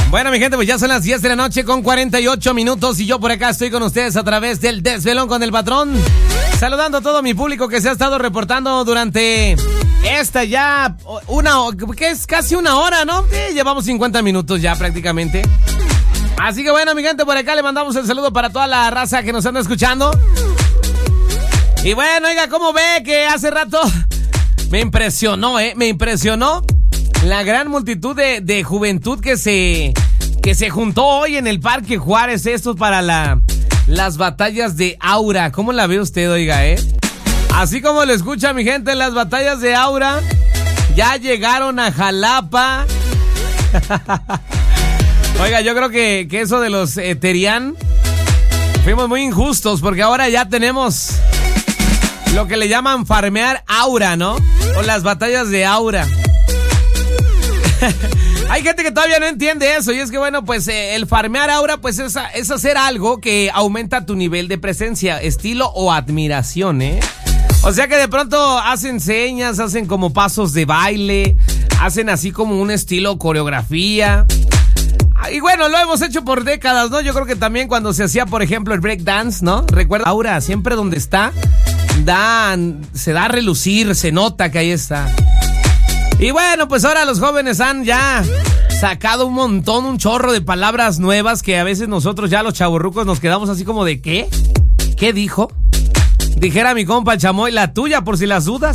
Bueno, mi gente, pues ya son las 10 de la noche con 48 minutos y yo por acá estoy con ustedes a través del Desvelón con el Patrón. Saludando a todo mi público que se ha estado reportando durante esta ya que es casi una hora, ¿no? Llevamos 50 minutos ya prácticamente. Así que bueno, mi gente, por acá le mandamos el saludo para toda la raza que nos anda escuchando. Y bueno, oiga, ¿cómo ve que hace rato me impresionó, me impresionó la gran multitud de juventud que se juntó hoy en el Parque Juárez, esto para las batallas de Aura? ¿Cómo la ve usted, oiga, Así como lo escucha mi gente, las batallas de Aura ya llegaron a Jalapa. Oiga, yo creo que eso de los Terian fuimos muy injustos porque ahora ya tenemos lo que le llaman farmear Aura, ¿no? O las batallas de Aura. Hay gente que todavía no entiende eso y es que bueno, pues el farmear Aura pues es hacer algo que aumenta tu nivel de presencia, estilo o admiración, O sea que de pronto hacen señas, hacen como pasos de baile, hacen así como un estilo coreografía. Y bueno, lo hemos hecho por décadas, ¿no? Yo creo que también cuando se hacía, por ejemplo, el breakdance, ¿no? Recuerda, Aura, siempre donde está, se da a relucir, se nota que ahí está. Y bueno, pues ahora los jóvenes han ya sacado un chorro de palabras nuevas que a veces nosotros ya los chavorrucos nos quedamos así como de ¿qué? ¿Qué dijo? Dijera mi compa el Chamoy, la tuya por si las dudas.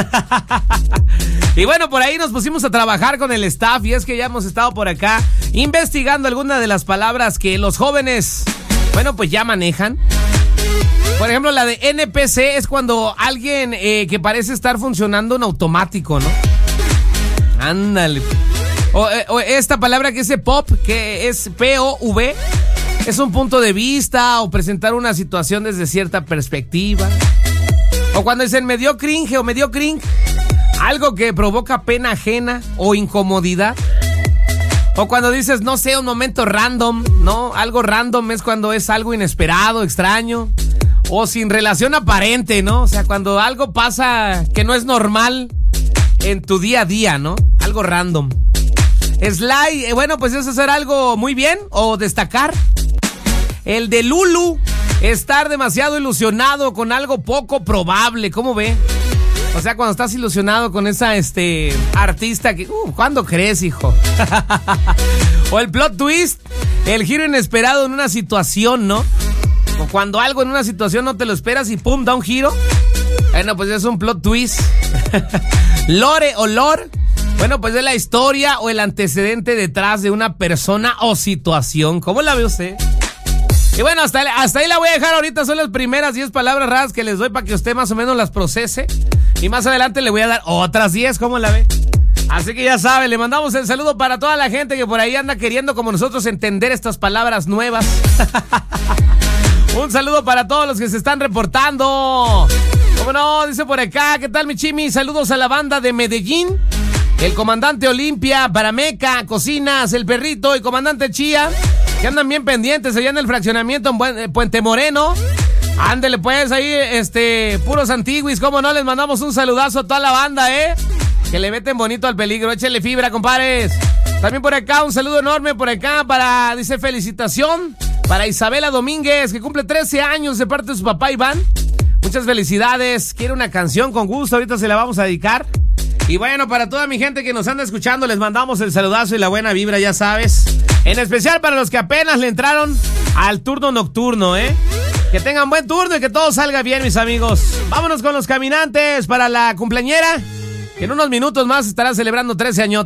Y bueno, por ahí nos pusimos a trabajar con el staff y es que ya hemos estado por acá investigando algunas de las palabras que los jóvenes, bueno, pues ya manejan. Por ejemplo, la de NPC es cuando alguien que parece estar funcionando en automático, ¿no? Ándale. O esta palabra que es pop, que es POV, es un punto de vista o presentar una situación desde cierta perspectiva. O cuando dicen medio cringe o medio cringe, algo que provoca pena ajena o incomodidad. O cuando dices, no sé, un momento random, ¿no? Algo random es cuando es algo inesperado, extraño. O sin relación aparente, ¿no? O sea, cuando algo pasa que no es normal en tu día a día, ¿no? Algo random. Sly, bueno, pues es hacer algo muy bien o destacar. El de Lulu, estar demasiado ilusionado con algo poco probable, ¿cómo ve? O sea, cuando estás ilusionado con esa artista que... ¿cuándo crees, hijo? O el plot twist, el giro inesperado en una situación, ¿no? O cuando algo en una situación no te lo esperas y pum, da un giro. Bueno, pues es un plot twist. Lore o lore, bueno, pues es la historia o el antecedente detrás de una persona o situación. ¿Cómo la ve usted? Y bueno, hasta ahí la voy a dejar ahorita. Son las primeras 10 palabras raras que les doy para que usted más o menos las procese. Y más adelante le voy a dar otras 10, ¿cómo la ve? Así que ya sabe, le mandamos el saludo para toda la gente que por ahí anda queriendo como nosotros entender estas palabras nuevas. Un saludo para todos los que se están reportando. ¿Cómo no? Dice por acá, ¿qué tal mi chimi? Saludos a la banda de Medellín. El comandante Olimpia, Parameca, Cocinas, el Perrito y comandante Chía, que andan bien pendientes allá en el fraccionamiento en Puente Moreno. Ándele pues ahí, puros antiguis, ¿cómo no? Les mandamos un saludazo a toda la banda, que le meten bonito al peligro, échenle fibra, compadres. También por acá, un saludo enorme por acá para, dice, felicitación para Isabela Domínguez, que cumple 13 años de parte de su papá Iván. Muchas felicidades, quiere una canción con gusto, ahorita se la vamos a dedicar. Y bueno, para toda mi gente que nos anda escuchando, les mandamos el saludazo y la buena vibra, ya sabes. En especial para los que apenas le entraron al turno nocturno, Que tengan buen turno y que todo salga bien, mis amigos. Vámonos con los caminantes para la cumpleañera, que en unos minutos más estará celebrando 13 años.